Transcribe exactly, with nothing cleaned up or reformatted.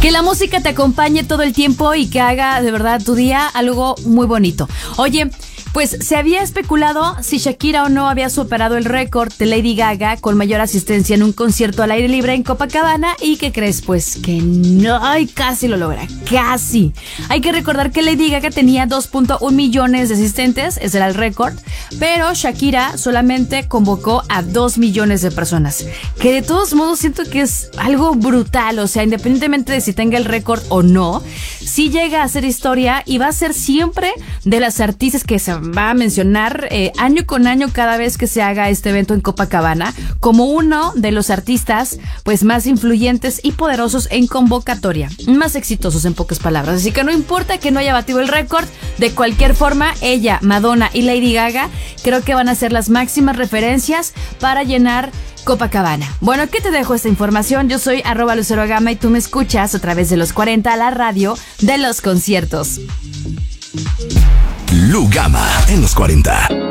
Que la música te acompañe todo el tiempo y que haga de verdad tu día algo muy bonito. Oye, pues se había especulado si Shakira o no había superado el récord de Lady Gaga con mayor asistencia en un concierto al aire libre en Copacabana. ¿Y qué crees? Pues que no, ay, casi lo logra, casi. Hay que recordar que Lady Gaga tenía dos punto uno millones de asistentes, ese era el récord, pero Shakira solamente convocó a dos millones de personas, que de todos modos siento que es algo brutal. O sea, independientemente de si tenga el récord o no, sí llega a hacer historia y va a ser siempre de las artistas que se va a mencionar eh, año con año cada vez que se haga este evento en Copacabana como uno de los artistas pues más influyentes y poderosos en convocatoria, más exitosos en pocas palabras. Así que no importa que no haya batido el récord, de cualquier forma ella, Madonna y Lady Gaga creo que van a ser las máximas referencias para llenar Copacabana. Bueno, ¿qué te dejo esta información? Yo soy arroba Lucero Gama y tú me escuchas a través de los cuarenta, la radio de los conciertos. Lu Gama en los cuarenta.